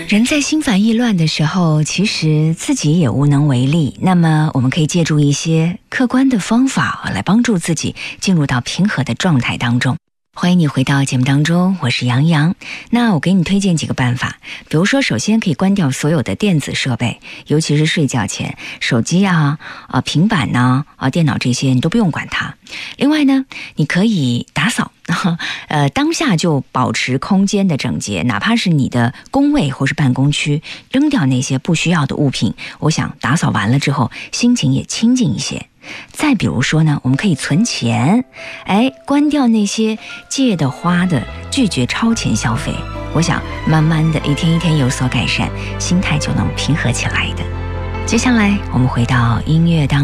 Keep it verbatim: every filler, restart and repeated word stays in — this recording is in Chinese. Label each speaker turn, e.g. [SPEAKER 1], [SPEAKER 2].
[SPEAKER 1] 人在心烦意乱的时候，其实自己也无能为力。那么我们可以借助一些客观的方法来帮助自己进入到平和的状态当中。欢迎你回到节目当中，我是杨洋。那我给你推荐几个办法，比如说首先可以关掉所有的电子设备，尤其是睡觉前，手机啊、啊平板呐、啊、电脑这些你都不用管它。另外呢，你可以打扫，呃，当下就保持空间的整洁，哪怕是你的工位或是办公区，扔掉那些不需要的物品。我想打扫完了之后，心情也清静一些。再比如说呢，我们可以存钱，哎，关掉那些借的花的，拒绝超前消费。我想慢慢的一天一天有所改善，心态就能平和起来的。接下来我们回到音乐当中。